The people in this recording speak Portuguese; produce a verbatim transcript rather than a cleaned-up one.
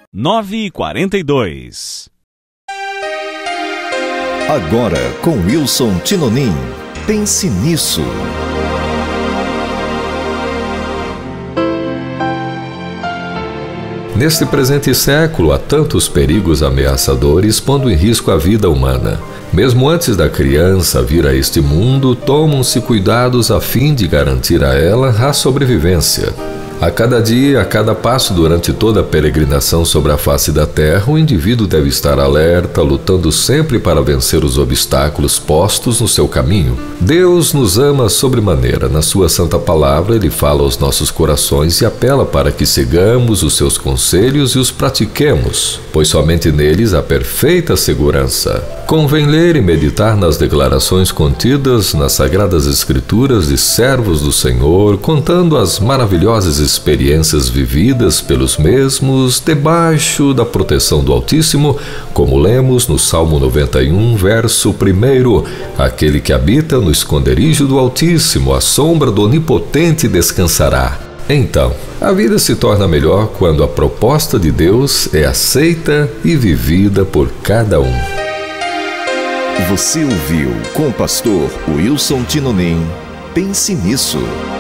nove e quarenta e dois. Agora com Wilson Tinonim. Pense nisso. Neste presente século, há tantos perigos ameaçadores pondo em risco a vida humana. Mesmo antes da criança vir a este mundo, tomam-se cuidados a fim de garantir a ela a sobrevivência. A cada dia, a cada passo durante toda a peregrinação sobre a face da terra, o indivíduo deve estar alerta, lutando sempre para vencer os obstáculos postos no seu caminho. Deus nos ama sobremaneira. Na sua santa palavra, Ele fala aos nossos corações e apela para que sigamos os seus conselhos e os pratiquemos, pois somente neles há perfeita segurança. Convém ler e meditar nas declarações contidas nas Sagradas Escrituras de servos do Senhor, contando as maravilhosas experiências vividas pelos mesmos debaixo da proteção do Altíssimo, como lemos no Salmo noventa e um, verso primeiro: aquele que habita no esconderijo do Altíssimo, à sombra do Onipotente descansará. Então, a vida se torna melhor quando a proposta de Deus é aceita e vivida por cada um. Você ouviu com o pastor Wilson Tinonim. Pense nisso.